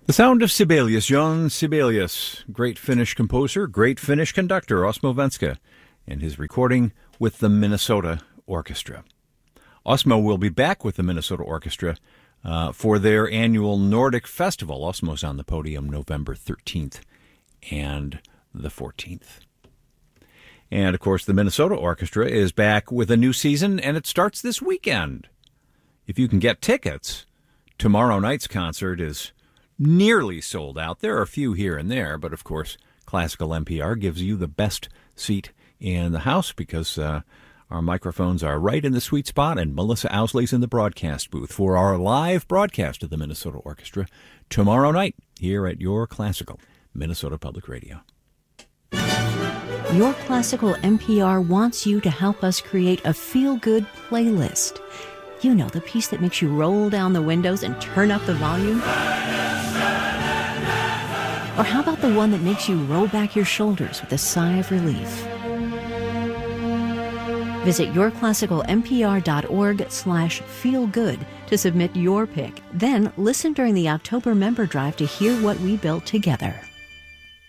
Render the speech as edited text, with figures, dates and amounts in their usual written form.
The sound of Sibelius, Jon Sibelius, great Finnish composer, great Finnish conductor, Osmo Venska, and his recording with the Minnesota Orchestra. Osmo will be back with the Minnesota Orchestra for their annual Nordic Festival. Osmo's on the podium November 13th and the 14th. And, of course, the Minnesota Orchestra is back with a new season, and it starts this weekend. If you can get tickets, tomorrow night's concert is nearly sold out. There are a few here and there, but, of course, Classical NPR gives you the best seat in the house because our microphones are right in the sweet spot, and Melissa Ousley's in the broadcast booth for our live broadcast of the Minnesota Orchestra tomorrow night here at Your Classical, Minnesota Public Radio. Your Classical NPR wants you to help us create a feel-good playlist. You know, the piece that makes you roll down the windows and turn up the volume? Or how about the one that makes you roll back your shoulders with a sigh of relief? Visit yourclassicalnpr.org/feelgood to submit your pick. Then listen during the October member drive to hear what we built together.